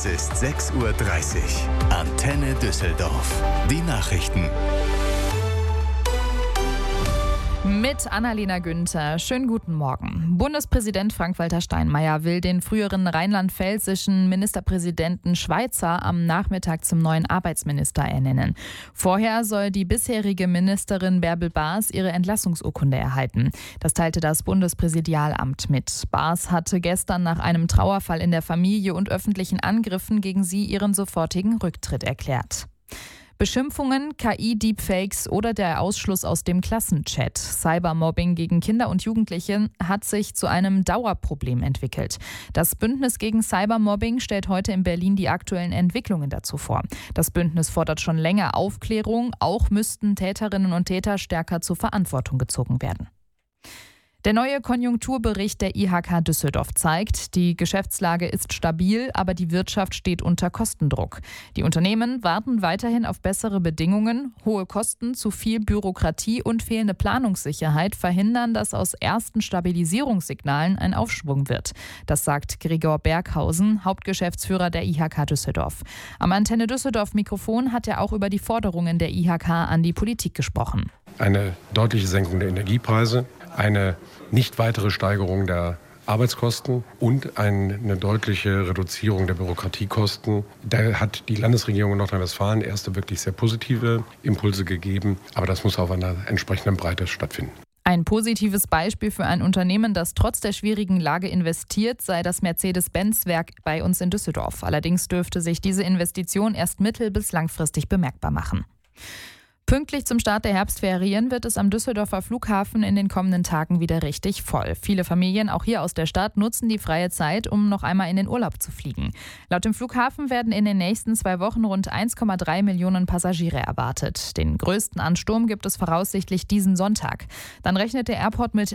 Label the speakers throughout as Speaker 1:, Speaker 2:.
Speaker 1: Es ist 6:30 Uhr. Antenne Düsseldorf. Die Nachrichten.
Speaker 2: Mit Annalena Günther. Schönen guten Morgen. Bundespräsident Frank-Walter Steinmeier will den früheren rheinland-pfälzischen Ministerpräsidenten Schweizer am Nachmittag zum neuen Arbeitsminister ernennen. Vorher soll die bisherige Ministerin Bärbel Baas ihre Entlassungsurkunde erhalten. Das teilte das Bundespräsidialamt mit. Baas hatte gestern nach einem Trauerfall in der Familie und öffentlichen Angriffen gegen sie ihren sofortigen Rücktritt erklärt. Beschimpfungen, KI-Deepfakes oder der Ausschluss aus dem Klassenchat. Cybermobbing gegen Kinder und Jugendliche hat sich zu einem Dauerproblem entwickelt. Das Bündnis gegen Cybermobbing stellt heute in Berlin die aktuellen Entwicklungen dazu vor. Das Bündnis fordert schon länger Aufklärung. Auch müssten Täterinnen und Täter stärker zur Verantwortung gezogen werden. Der neue Konjunkturbericht der IHK Düsseldorf zeigt, die Geschäftslage ist stabil, aber die Wirtschaft steht unter Kostendruck. Die Unternehmen warten weiterhin auf bessere Bedingungen. Hohe Kosten, zu viel Bürokratie und fehlende Planungssicherheit verhindern, dass aus ersten Stabilisierungssignalen ein Aufschwung wird. Das sagt Gregor Berghausen, Hauptgeschäftsführer der IHK Düsseldorf. Am Antenne Düsseldorf Mikrofon hat er auch über die Forderungen der IHK an die Politik gesprochen.
Speaker 3: Eine deutliche Senkung der Energiepreise, eine nicht weitere Steigerung der Arbeitskosten und eine deutliche Reduzierung der Bürokratiekosten. Da hat die Landesregierung in Nordrhein-Westfalen erste wirklich sehr positive Impulse gegeben, aber das muss auf einer entsprechenden Breite stattfinden.
Speaker 2: Ein positives Beispiel für ein Unternehmen, das trotz der schwierigen Lage investiert, sei das Mercedes-Benz-Werk bei uns in Düsseldorf. Allerdings dürfte sich diese Investition erst mittel- bis langfristig bemerkbar machen. Pünktlich zum Start der Herbstferien wird es am Düsseldorfer Flughafen in den kommenden Tagen wieder richtig voll. Viele Familien, auch hier aus der Stadt, nutzen die freie Zeit, um noch einmal in den Urlaub zu fliegen. Laut dem Flughafen werden in den nächsten 2 Wochen rund 1,3 Millionen Passagiere erwartet. Den größten Ansturm gibt es voraussichtlich diesen Sonntag. Dann rechnet der Airport mit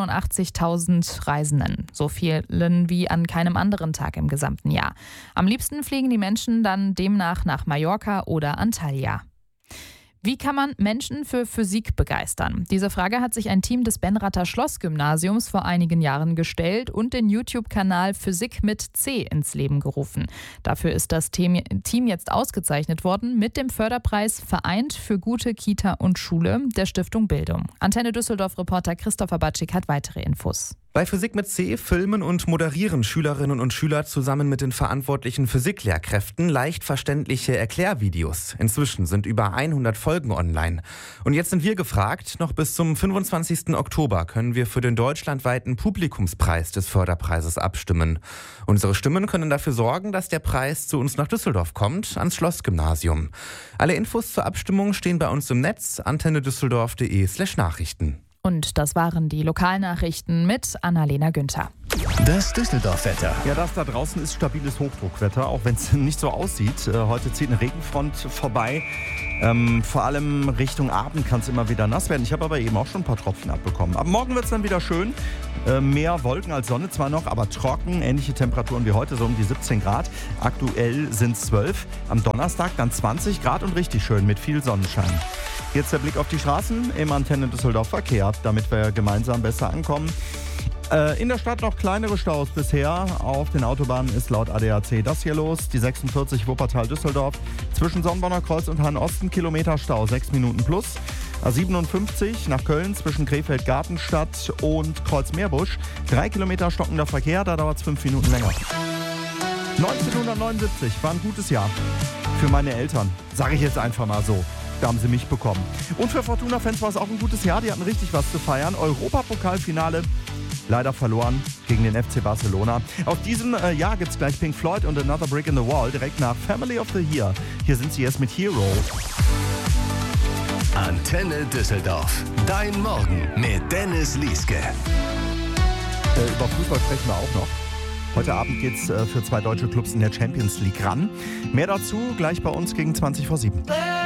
Speaker 2: 87.000 Reisenden. So vielen wie an keinem anderen Tag im gesamten Jahr. Am liebsten fliegen die Menschen dann demnach nach Mallorca oder Antalya. Wie kann man Menschen für Physik begeistern? Diese Frage hat sich ein Team des Benrather Schloss-Gymnasiums vor einigen Jahren gestellt und den YouTube-Kanal Physik mit C ins Leben gerufen. Dafür ist das Team jetzt ausgezeichnet worden mit dem Förderpreis Vereint für gute Kita und Schule der Stiftung Bildung. Antenne Düsseldorf-Reporter Christopher Batschik hat weitere Infos.
Speaker 4: Bei Physik mit C filmen und moderieren Schülerinnen und Schüler zusammen mit den verantwortlichen Physiklehrkräften leicht verständliche Erklärvideos. Inzwischen sind über 100 Folgen online. Und jetzt sind wir gefragt, noch bis zum 25. Oktober können wir für den deutschlandweiten Publikumspreis des Förderpreises abstimmen. Unsere Stimmen können dafür sorgen, dass der Preis zu uns nach Düsseldorf kommt, ans Schlossgymnasium. Alle Infos zur Abstimmung stehen bei uns im Netz, antennedüsseldorf.de/Nachrichten.
Speaker 2: Und das waren die Lokalnachrichten mit Annalena Günther.
Speaker 1: Das Düsseldorf-Wetter.
Speaker 5: Ja, das da draußen ist stabiles Hochdruckwetter, auch wenn es nicht so aussieht. Heute zieht eine Regenfront vorbei. Vor allem Richtung Abend kann es immer wieder nass werden. Ich habe aber eben auch schon ein paar Tropfen abbekommen. Ab morgen wird es dann wieder schön. Mehr Wolken als Sonne zwar noch, aber trocken. Ähnliche Temperaturen wie heute, so um die 17 Grad. Aktuell sind es 12. Am Donnerstag dann 20 Grad und richtig schön mit viel Sonnenschein. Jetzt der Blick auf die Straßen im Antenne Düsseldorf Verkehr, damit wir gemeinsam besser ankommen. In der Stadt noch kleinere Staus bisher. Auf den Autobahnen ist laut ADAC das hier los. Die 46 Wuppertal-Düsseldorf zwischen Sonnenbonner Kreuz und Hahn-Osten Kilometer Stau, 6 Minuten plus. A57 nach Köln zwischen Krefeld-Gartenstadt und Kreuz-Meerbusch. 3 Kilometer stockender Verkehr, da dauert es 5 Minuten länger. 1979 war ein gutes Jahr für meine Eltern, sage ich jetzt einfach mal so. Da haben sie mich bekommen. Und für Fortuna-Fans war es auch ein gutes Jahr. Die hatten richtig was zu feiern. Europapokalfinale leider verloren gegen den FC Barcelona. Auf diesem Jahr gibt es gleich Pink Floyd und Another Brick in the Wall direkt nach Family of the Year. Hier sind sie jetzt mit Hero.
Speaker 1: Antenne Düsseldorf. Dein Morgen mit Dennis Lieske.
Speaker 5: Über Fußball sprechen wir auch noch. Heute Abend geht's für 2 deutsche Clubs in der Champions League ran. Mehr dazu gleich bei uns gegen 20 vor 7.